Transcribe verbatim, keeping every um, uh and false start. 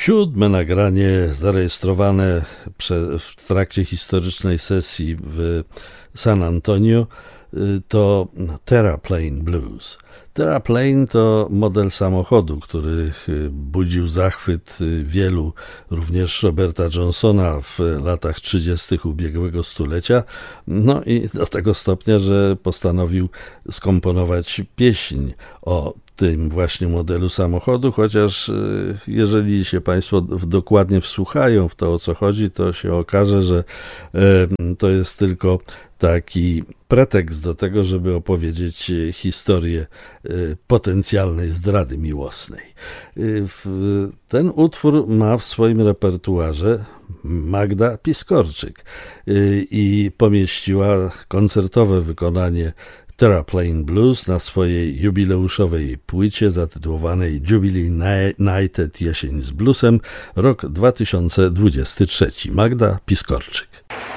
Siódme nagranie zarejestrowane w trakcie historycznej sesji w San Antonio to Terraplane Blues. Terraplane to model samochodu, który budził zachwyt wielu, również Roberta Johnsona w latach trzydziestych ubiegłego stulecia, no i do tego stopnia, że postanowił skomponować pieśń o tym właśnie modelu samochodu, chociaż jeżeli się Państwo dokładnie wsłuchają w to, o co chodzi, to się okaże, że to jest tylko taki pretekst do tego, żeby opowiedzieć historię potencjalnej zdrady miłosnej. Ten utwór ma w swoim repertuarze Magda Piskorczyk i pomieściła koncertowe wykonanie Terraplane Blues na swojej jubileuszowej płycie zatytułowanej Jubilee Nighted Jesień z Bluesem, rok dwa tysiące dwudziesty trzeci. Magda Piskorczyk.